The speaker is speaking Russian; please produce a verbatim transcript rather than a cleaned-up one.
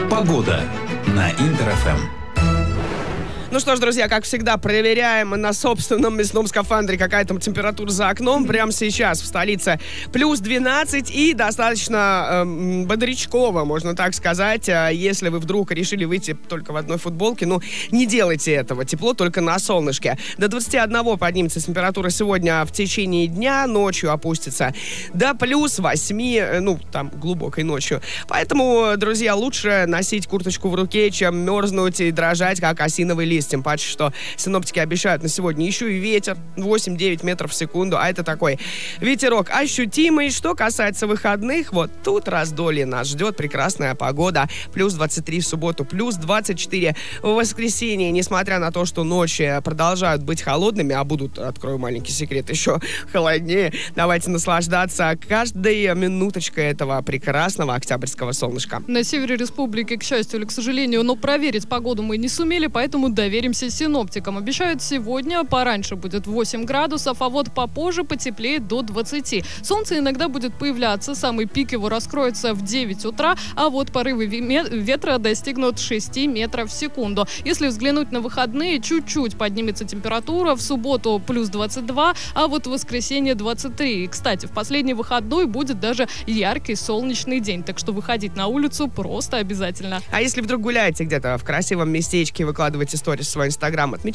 Погода на Интер-ФМ. Ну что ж, друзья, как всегда, проверяем на собственном мясном скафандре, какая там температура за окном. Прямо сейчас в столице плюс двенадцать и достаточно э, бодрячково, можно так сказать. Если вы вдруг решили выйти только в одной футболке, ну, не делайте этого. Тепло только на солнышке. До двадцати одного поднимется температура сегодня в течение дня, ночью опустится до плюс восьми, ну, там, глубокой ночью. Поэтому, друзья, лучше носить курточку в руке, чем мерзнуть и дрожать, как осиновый лист. Тем паче, что синоптики обещают на сегодня еще и ветер восемь-девять метров в секунду, а это такой ветерок ощутимый. Что касается выходных, вот тут раздолье нас ждет, прекрасная погода. Плюс двадцать три в субботу, плюс двадцать четыре в воскресенье. Несмотря на то, что ночи продолжают быть холодными, а будут, открою маленький секрет, еще холоднее, давайте наслаждаться каждой минуточкой этого прекрасного октябрьского солнышка. На севере республики, к счастью или к сожалению, но проверить погоду мы не сумели, поэтому доверимся синоптикам. Обещают, сегодня пораньше будет восемь градусов, а вот попозже потеплеет до двадцати. Солнце иногда будет появляться, самый пик его раскроется в девять утра, а вот порывы ветра достигнут шести метров в секунду. Если взглянуть на выходные, чуть-чуть поднимется температура. В субботу плюс двадцать два, а вот в воскресенье двадцать три. И, кстати, в последний выходной будет даже яркий солнечный день, так что выходить на улицу просто обязательно. А если вдруг гуляете где-то в красивом местечке, выкладываете сторис в свой инстаграм, отмечайте